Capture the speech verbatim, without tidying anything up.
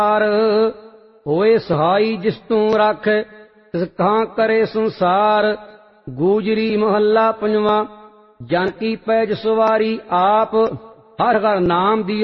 ਹੋਏ ਸਹਾਈ ਜਿਸ ਤੂੰ ਰੱਖ ਤਿਸ ਕਹਾਂ ਕਰੇ ਸੰਸਾਰ। ਗੂਜਰੀ ਮਹੱਲਾ ਪੰਜਵਾਂ। ਜਨ ਕੀ ਪੈਜ ਸਵਾਰੀ ਆਪ, ਹਰ ਹਰ ਨਾਮ ਦਿਓ